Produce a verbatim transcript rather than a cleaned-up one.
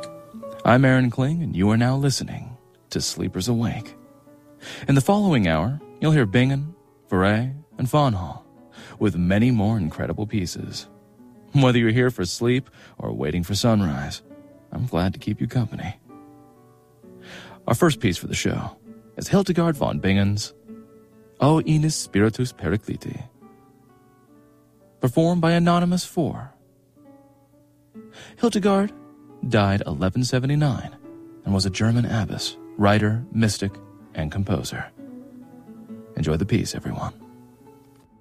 I'm Aaron Kling, and you are now listening to Sleepers Awake. In the following hour, you'll hear Bingen, Faray, and Fawnhall, with many more incredible pieces. Whether you're here for sleep or waiting for sunrise, I'm glad to keep you company. Our first piece for the show is Hildegard von Bingen's O Inis Spiritus Pericliti, performed by Anonymous four. Hildegard died eleven seventy-nine and was a German abbess, writer, mystic, and composer. Enjoy the piece, everyone.